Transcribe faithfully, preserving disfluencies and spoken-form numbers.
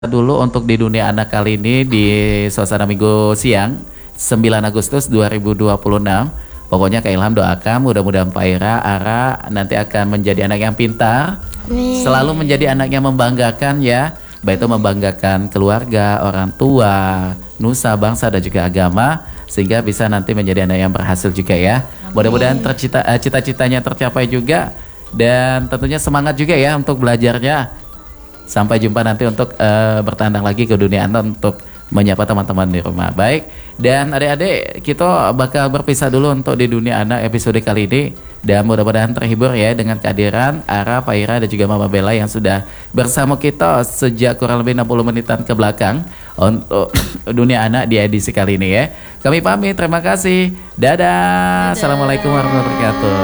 Dulu untuk di dunia anak kali ini di suasana minggu siang sembilan Agustus dua ribu dua puluh enam. Pokoknya Kak Ilham doakan mudah-mudahan Pak Ira, Ara nanti akan menjadi anak yang pintar, selalu menjadi anak yang membanggakan ya, baik itu membanggakan keluarga, orang tua, nusa, bangsa dan juga agama, sehingga bisa nanti menjadi anak yang berhasil juga ya. Mudah-mudahan tercita, uh, cita-citanya tercapai juga, dan tentunya semangat juga ya untuk belajarnya. Sampai jumpa nanti untuk uh, bertandang lagi ke dunia anak untuk menyapa teman-teman di rumah. Baik, dan adik-adik kita bakal berpisah dulu untuk di dunia anak episode kali ini. Dan mudah-mudahan terhibur ya dengan kehadiran Ara, Pak Ira dan juga Mama Bella yang sudah bersama kita sejak kurang lebih enam puluh menitan ke belakang untuk dunia anak di edisi kali ini ya. Kami pamit, terima kasih. Dadah. Dadah. Assalamualaikum warahmatullahi wabarakatuh.